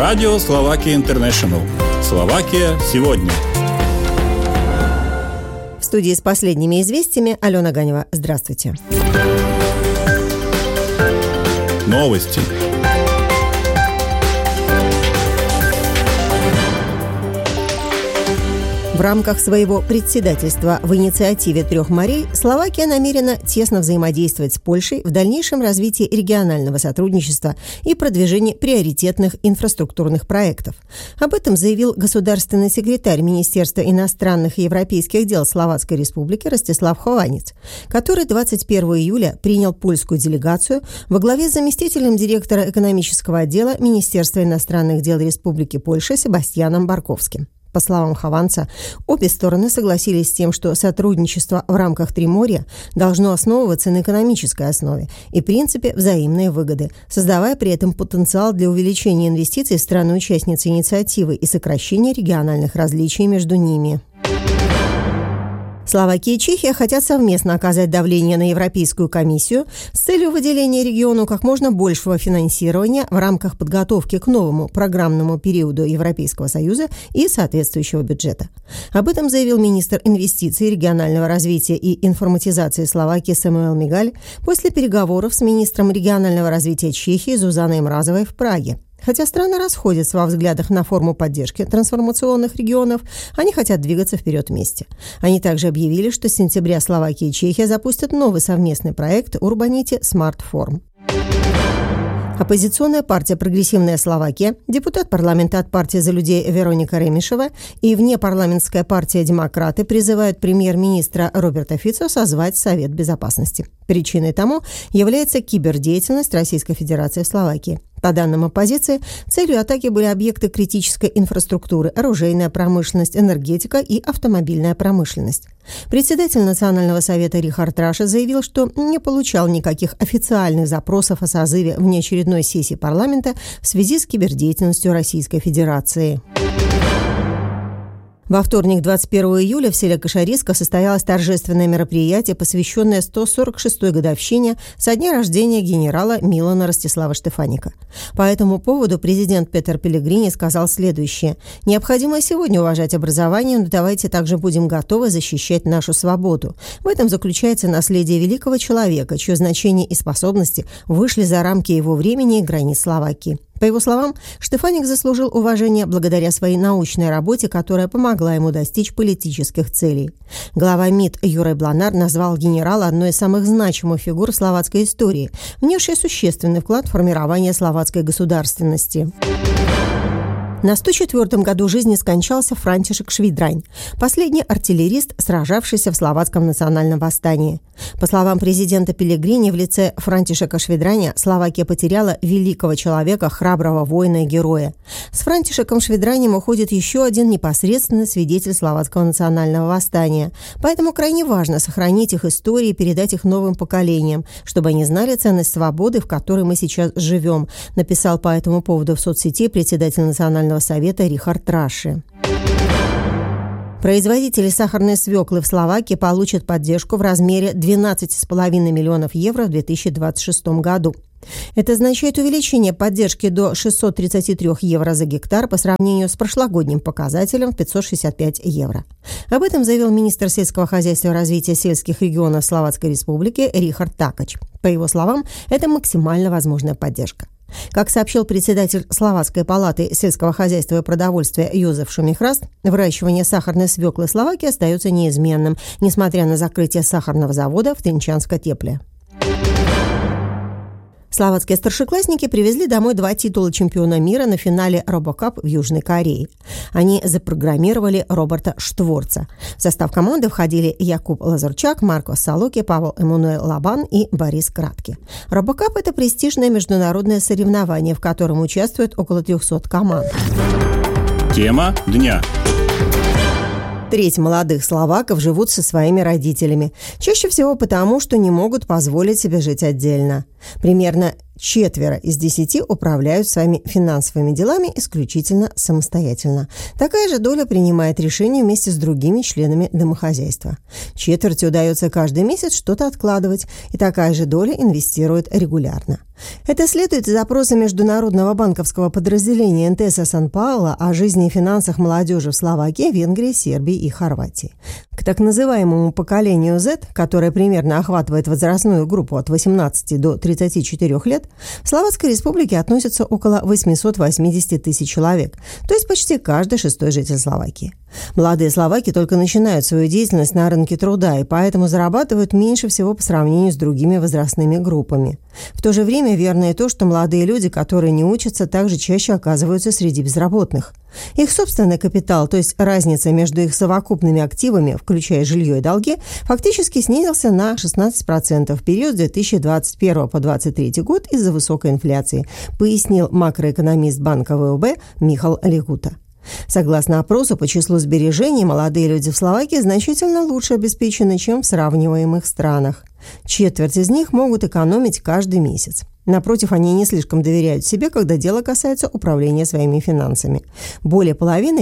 Радио Словакия Интернешнл. Словакия сегодня. В студии с последними известиями Алена Ганева. Здравствуйте. Новости. В рамках своего председательства в инициативе «Трех морей» Словакия намерена тесно взаимодействовать с Польшей в дальнейшем развитии регионального сотрудничества и продвижении приоритетных инфраструктурных проектов. Об этом заявил государственный секретарь Министерства иностранных и европейских дел Словацкой Республики Ростислав Хованец, который 21 июля принял польскую делегацию во главе с заместителем директора экономического отдела Министерства иностранных дел Республики Польша Себастьяном Барковским. По словам Хованца, обе стороны согласились с тем, что сотрудничество в рамках Триморья должно основываться на экономической основе и принципе взаимной выгоды, создавая при этом потенциал для увеличения инвестиций в страны-участницы инициативы и сокращения региональных различий между ними. Словакия и Чехия хотят совместно оказать давление на Европейскую комиссию с целью выделения региону как можно большего финансирования в рамках подготовки к новому программному периоду Европейского Союза и соответствующего бюджета. Об этом заявил министр инвестиций, регионального развития и информатизации Словакии Самуэл Мигаль после переговоров с министром регионального развития Чехии Зузаной Мразовой в Праге. Хотя страны расходятся во взглядах на форму поддержки трансформационных регионов, они хотят двигаться вперед вместе. Они также объявили, что с сентября Словакия и Чехия запустят новый совместный проект Urbanity Smart Form. Оппозиционная партия «Прогрессивная Словакия», депутат парламента от партии «За людей» Вероника Ремишева и внепарламентская партия «Демократы» призывают премьер-министра Роберта Фицо созвать Совет Безопасности. Причиной тому является кибердеятельность Российской Федерации в Словакии. По данным оппозиции, целью атаки были объекты критической инфраструктуры, оружейная промышленность, энергетика и автомобильная промышленность. Председатель Национального совета Рихард Раше заявил, что не получал никаких официальных запросов о созыве внеочередной сессии парламента в связи с кибердеятельностью Российской Федерации. Во вторник, 21 июля, в селе Кашариска состоялось торжественное мероприятие, посвященное 146-й годовщине со дня рождения генерала Милана Ростислава Штефаника. По этому поводу президент Петер Пелегрини сказал следующее: «Необходимо сегодня уважать образование, но давайте также будем готовы защищать нашу свободу. В этом заключается наследие великого человека, чье значение и способности вышли за рамки его времени и границ Словакии». По его словам, Штефаник заслужил уважение благодаря своей научной работе, которая помогла ему достичь политических целей. Глава МИД Юрий Бланар назвал генерала одной из самых значимых фигур в словацкой истории, внесшей существенный вклад в формирование словацкой государственности. На 104-м году жизни скончался Франтишек Швидрань, последний артиллерист, сражавшийся в словацком национальном восстании. По словам президента Пелегрини, в лице Франтишека Швидраня Словакия потеряла великого человека, храброго воина и героя. С Франтишеком Швидранем уходит еще один непосредственный свидетель словацкого национального восстания. Поэтому крайне важно сохранить их истории и передать их новым поколениям, чтобы они знали ценность свободы, в которой мы сейчас живем, написал по этому поводу в соцсети председатель Национального совета Рихард Раше. Производители сахарной свеклы в Словакии получат поддержку в размере 12,5 миллионов евро в 2026 году. Это означает увеличение поддержки до 633 евро за гектар по сравнению с прошлогодним показателем в 565 евро. Об этом заявил министр сельского хозяйства и развития сельских регионов Словацкой Республики Рихард Такач. По его словам, это максимально возможная поддержка. Как сообщил председатель Словацкой палаты сельского хозяйства и продовольствия Йозеф Шумихраст, выращивание сахарной свеклы в Словакии остается неизменным, несмотря на закрытие сахарного завода в Тринчанско-Тепле. Словацкие старшеклассники привезли домой 2 титула чемпиона мира на финале RoboCup в Южной Корее. Они запрограммировали Роберта Штворца. В состав команды входили Якуб Лазурчак, Марко Салоки, Павел Эммануэл Лабан и Борис Кратки. RoboCup – это престижное международное соревнование, в котором участвует около 300 команд. Тема дня. Треть молодых словаков живут со своими родителями. Чаще всего потому, что не могут позволить себе жить отдельно. Примерно 4 из 10 управляют своими финансовыми делами исключительно самостоятельно. Такая же доля принимает решения вместе с другими членами домохозяйства. Четверти удается каждый месяц что-то откладывать, и такая же доля инвестирует регулярно. Это следует из опроса Международного банковского подразделения НТС Сан-Пауло о жизни и финансах молодежи в Словакии, Венгрии, Сербии и Хорватии. К так называемому поколению Z, которое примерно охватывает возрастную группу от 18 до 34 лет, в Словацкой Республике относятся около 880 тысяч человек, то есть почти каждый 6-й житель Словакии. Молодые словаки только начинают свою деятельность на рынке труда и поэтому зарабатывают меньше всего по сравнению с другими возрастными группами. В то же время верно и то, что молодые люди, которые не учатся, также чаще оказываются среди безработных. Их собственный капитал, то есть разница между их совокупными активами, включая жилье и долги, фактически снизился на 16% в период с 2021 по 2023 год из-за высокой инфляции, пояснил макроэкономист банка ВОБ Михал Легута. Согласно опросу, по числу сбережений молодые люди в Словакии значительно лучше обеспечены, чем в сравниваемых странах. Четверть из них могут экономить каждый месяц. Напротив, они не слишком доверяют себе, когда дело касается управления своими финансами. Более половины,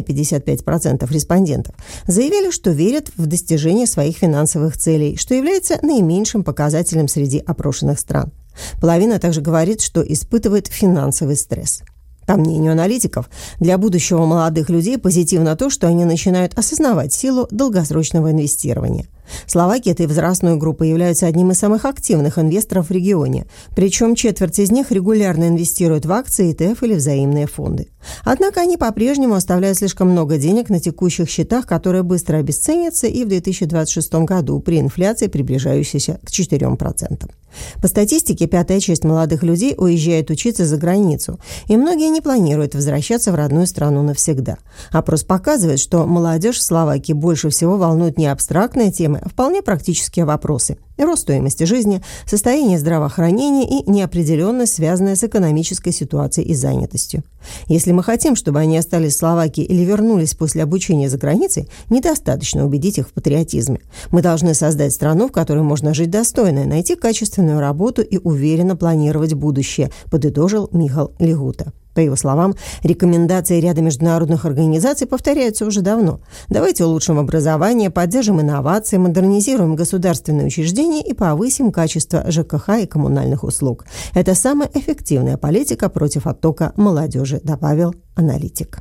55% респондентов, заявили, что верят в достижение своих финансовых целей, что является наименьшим показателем среди опрошенных стран. Половина также говорит, что испытывает финансовый стресс. По мнению аналитиков, для будущего молодых людей позитивно то, что они начинают осознавать силу долгосрочного инвестирования. Словаки этой возрастной группы являются одним из самых активных инвесторов в регионе, причем четверть из них регулярно инвестируют в акции, ETF или взаимные фонды. Однако они по-прежнему оставляют слишком много денег на текущих счетах, которые быстро обесценятся и в 2026 году при инфляции, приближающейся к 4%. По статистике, 1/5 часть молодых людей уезжает учиться за границу, и многие не планируют возвращаться в родную страну навсегда. Опрос показывает, что молодежь в Словакии больше всего волнует не абстрактные темы, а вполне практические вопросы. Рост стоимости жизни, состояние здравоохранения и неопределенность, связанная с экономической ситуацией и занятостью. Если мы хотим, чтобы они остались в Словакии или вернулись после обучения за границей, недостаточно убедить их в патриотизме. Мы должны создать страну, в которой можно жить достойно, найти качественную работу и уверенно планировать будущее, подытожил Михал Легута. По его словам, рекомендации ряда международных организаций повторяются уже давно. Давайте улучшим образование, поддержим инновации, модернизируем государственные учреждения и повысим качество ЖКХ и коммунальных услуг. Это самая эффективная политика против оттока молодежи, добавил аналитик.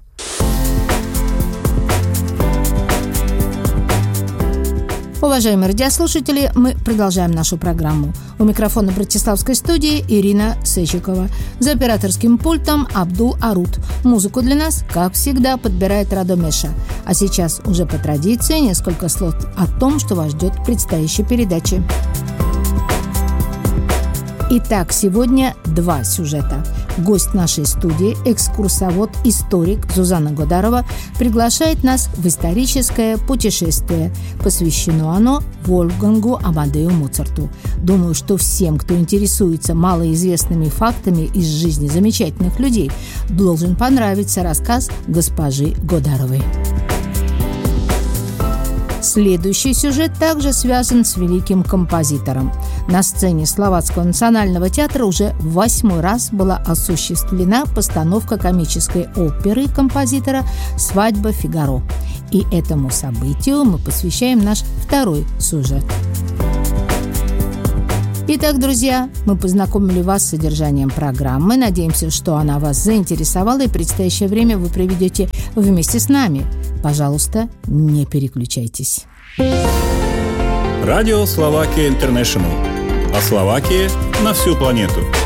Уважаемые радиослушатели, мы продолжаем нашу программу. У микрофона Братиславской студии Ирина Сечикова. За операторским пультом Абдул Арут. Музыку для нас, как всегда, подбирает Радомеша. А сейчас уже по традиции несколько слов о том, что вас ждет в предстоящей передаче. Итак, сегодня 2 сюжета. Гость нашей студии, экскурсовод-историк Зузана Годарова, приглашает нас в историческое путешествие. Посвящено оно Вольфгангу Амадею Моцарту. Думаю, что всем, кто интересуется малоизвестными фактами из жизни замечательных людей, должен понравиться рассказ госпожи Годаровой. Следующий сюжет также связан с великим композитором. На сцене Словацкого национального театра уже в 8-й раз была осуществлена постановка комической оперы композитора «Свадьба Фигаро». И этому событию мы посвящаем наш 2-й сюжет. Итак, друзья, мы познакомили вас с содержанием программы. Надеемся, что она вас заинтересовала, и предстоящее время вы проведете вместе с нами. Пожалуйста, не переключайтесь. Радио Словакия Интернешнл. О Словакии на всю планету.